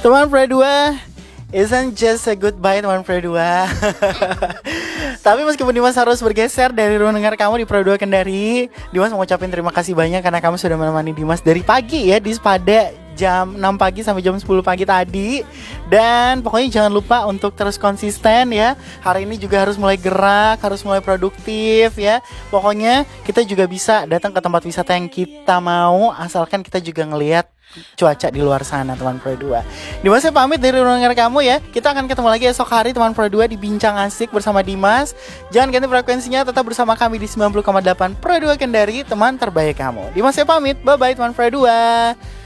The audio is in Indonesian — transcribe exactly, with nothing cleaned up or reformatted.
Teman Pro dua isn't just a goodbye teman Pro dua. Tapi meskipun Dimas harus bergeser dari ruang dengar kamu di Pro dua Kendari, Dimas mau ucapin terima kasih banyak karena kamu sudah menemani Dimas dari pagi ya, di pada jam enam pagi sampai jam sepuluh pagi tadi. Dan pokoknya jangan lupa untuk terus konsisten ya. Hari ini juga harus mulai gerak, harus mulai produktif ya. Pokoknya kita juga bisa datang ke tempat wisata yang kita mau, asalkan kita juga ngelihat cuaca di luar sana teman Pro dua. Dimas saya pamit dari ruang dengar kamu ya. Kita akan ketemu lagi esok hari teman Pro dua di Bincang Asik bersama Dimas. Jangan ganti frekuensinya, tetap bersama kami di sembilan puluh koma delapan Pro dua Kendari, teman terbaik kamu. Dimas saya pamit. Bye bye teman Pro dua.